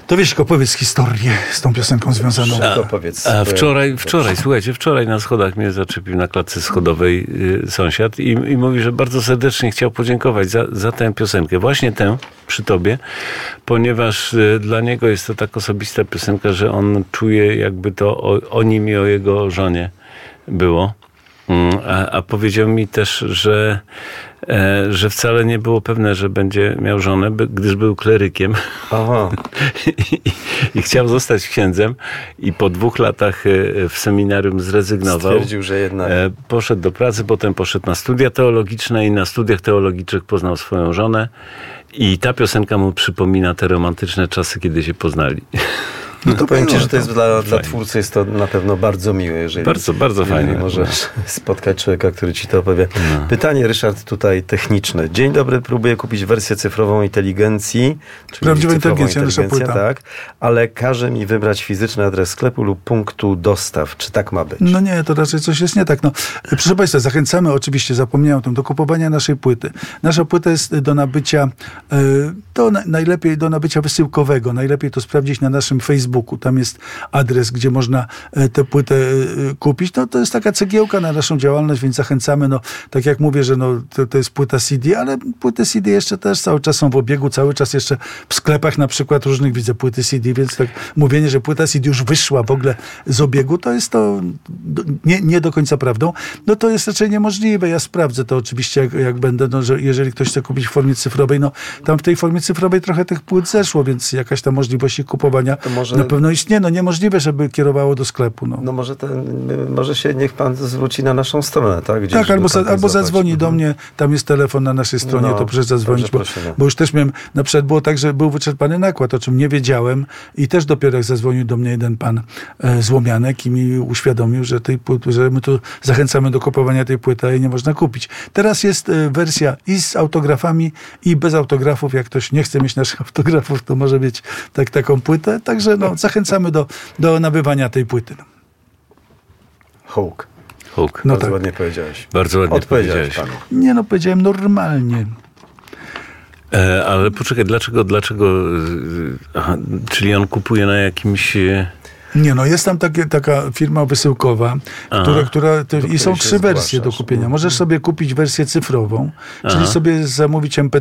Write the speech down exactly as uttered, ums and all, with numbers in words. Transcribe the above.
To wiesz, opowiedz historię z tą piosenką związaną. A, to powiedz. A wczoraj, wczoraj, słuchajcie, wczoraj na schodach mnie zaczepił na klatce schodowej y, sąsiad i, i mówi, że bardzo serdecznie chciał podziękować za, za tę piosenkę. Właśnie tę przy tobie, ponieważ y, dla niego jest to tak osobista piosenka, że on czuje, jakby to o, o nim i o jego żonie było. A, a powiedział mi też, że, e, że wcale nie było pewne, że będzie miał żonę, by, gdyż był klerykiem. Aha. I, I chciał zostać księdzem i po dwóch latach w seminarium zrezygnował. Stwierdził, że jednak... E, poszedł do pracy, potem poszedł na studia teologiczne i na studiach teologicznych poznał swoją żonę i ta piosenka mu przypomina te romantyczne czasy, kiedy się poznali. No to powiem ci, że to jest dla, dla twórcy jest to na pewno bardzo miłe, jeżeli bardzo, bardzo jeżeli fajnie możesz spotkać człowieka, który ci to opowie. No. Pytanie, Ryszard, tutaj techniczne. Dzień dobry, próbuję kupić wersję cyfrową inteligencji. Czyli Prawdziwa inteligencja, nasza płyta. Tak, ale każe mi wybrać fizyczny adres sklepu lub punktu dostaw. Czy tak ma być? No nie, to raczej coś jest nie tak. No, proszę Państwa, zachęcamy, oczywiście zapomniałem o tym, do kupowania naszej płyty. Nasza płyta jest do nabycia, do, najlepiej do nabycia wysyłkowego. Najlepiej to sprawdzić na naszym Facebooku. Tam jest adres, gdzie można tę płytę kupić. No, to jest taka cegiełka na naszą działalność, więc zachęcamy. No, tak jak mówię, że no, to, to jest płyta C D, ale płyty C D jeszcze też cały czas są w obiegu, cały czas jeszcze w sklepach na przykład różnych widzę płyty C D, więc tak mówienie, że płyta C D już wyszła w ogóle z obiegu, to jest to nie, nie do końca prawdą. No to jest raczej niemożliwe. Ja sprawdzę to oczywiście, jak, jak będę, no, że jeżeli ktoś chce kupić w formie cyfrowej, no tam w tej formie cyfrowej trochę tych płyt zeszło, więc jakaś tam możliwość ich kupowania może... na pewno istnieje. No niemożliwe, żeby kierowało do sklepu. No, no może, ten, może się niech pan zwróci na naszą stronę, tak? Gdzieś, tak, albo, za, albo złapać. zadzwoni mhm. do mnie, tam jest telefon na naszej stronie, no, to proszę zadzwonić, bo, proszę, no. bo już też miałem, na przykład było tak, że był wyczerpany nakład, o czym nie wiedziałem i też dopiero jak zadzwonił do mnie jeden pan e, Złomianek i mi uświadomił, że, tej płyty, że my tu zachęcamy do kupowania tej płyty, a jej nie można kupić. Teraz jest e, wersja i z autografami, i bez autografów. Jak ktoś nie chce mieć naszych autografów, to może mieć tak, taką płytę. Także no, zachęcamy do, do nabywania tej płyty. Hołk. Hołk. No Bardzo tak. ładnie powiedziałeś. Bardzo ładnie Odpowiedziałeś powiedziałeś. panu. Nie no, powiedziałem normalnie. E, ale poczekaj, dlaczego, dlaczego, aha, czyli on kupuje na jakimś... Nie, no jest tam takie, taka firma wysyłkowa, która, która te, i są trzy wersje do kupienia. Możesz sobie kupić wersję cyfrową, Aha. czyli sobie zamówić M P